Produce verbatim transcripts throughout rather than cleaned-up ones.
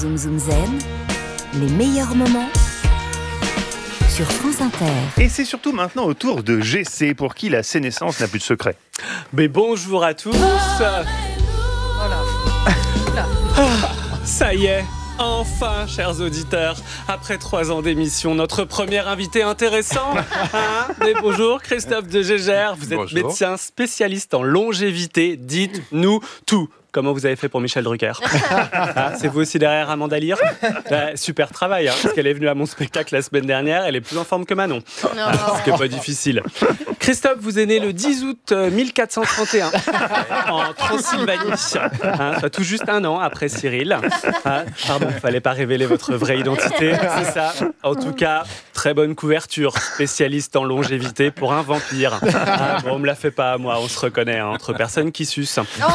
Zoom Zoom Zen, les meilleurs moments sur France Inter. Et c'est surtout maintenant au tour de G C, pour qui la sénescence n'a plus de secret. Mais bonjour à tous. Voilà. Ah, ça y est, enfin, chers auditeurs, après trois ans d'émission, notre premier invité intéressant. Hein Mais bonjour, Christophe de Gégère. Vous êtes Bonjour. médecin spécialiste en longévité. Dites-nous tout. Comment vous avez fait pour Michel Drucker? Ah, c'est vous aussi derrière Amanda Lear? Bah, super travail, hein, parce qu'elle est venue à mon spectacle la semaine dernière. Elle est plus en forme que Manon. Ah, ce qui n'est pas difficile. Christophe, vous êtes né le dix août mille quatre cent trente et un en Transylvanie. Hein, soit tout juste un an après Cyril. Hein, pardon, il ne fallait pas révéler votre vraie identité, c'est ça. En tout cas, très bonne couverture. Spécialiste en longévité pour un vampire. Ah, bon, on ne me la fait pas à moi, on se reconnaît hein, entre personnes qui sucent.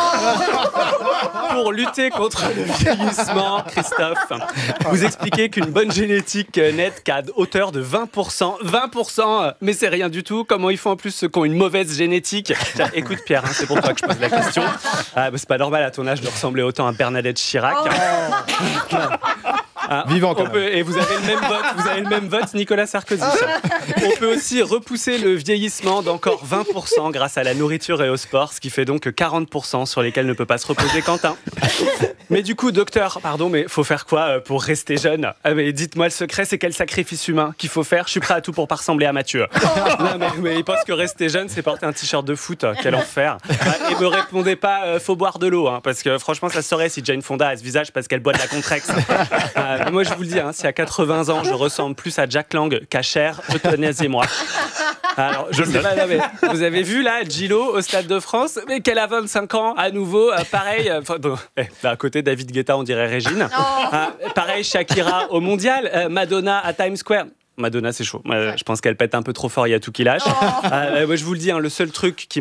Pour lutter contre le vieillissement, Christophe, vous expliquez qu'une bonne génétique n'est qu'à hauteur de vingt pour cent. vingt pour cent, mais c'est rien du tout. Comment ils font en plus ceux qui ont une mauvaise génétique? Tiens, écoute Pierre, hein, c'est pour toi que je pose la question. Ah, bah, c'est pas normal à ton âge de ressembler autant à Bernadette Chirac. Oh. Ah, Vivant quand on peut, et vous avez le même vote, vous avez le même vote, Nicolas Sarkozy. On peut aussi repousser le vieillissement d'encore vingt pour cent grâce à la nourriture et au sport, ce qui fait donc quarante pour cent sur lesquels ne peut pas se reposer Quentin. Mais du coup, docteur, pardon, mais faut faire quoi pour rester jeune? Ah, mais dites-moi le secret, c'est quel sacrifice humain qu'il faut faire? Je suis prêt à tout pour pas ressembler à Mathieu. Non, mais, mais il pense que rester jeune, c'est porter un t-shirt de foot. Quel enfer. Ah, et me répondez pas, euh, faut boire de l'eau, hein, parce que franchement, ça se saurait si Jane Fonda a ce visage parce qu'elle boit de la Contrex. Ah, moi, je vous le dis, hein, si à quatre-vingts ans, je ressemble plus à Jack Lang qu'à Cher, euthanasiez-moi. Alors, je sais pas, non, mais vous avez vu là, Gillo au Stade de France, mais qu'elle a vingt-cinq ans, à nouveau, euh, pareil. Euh, bon, eh, à côté, David Guetta, on dirait Régine. Ah, pareil, Shakira au Mondial, euh, Madonna à Times Square. Madonna, c'est chaud. Euh, je pense qu'elle pète un peu trop fort, il y a tout qui lâche. Euh, moi, je vous le dis, hein, le seul truc qui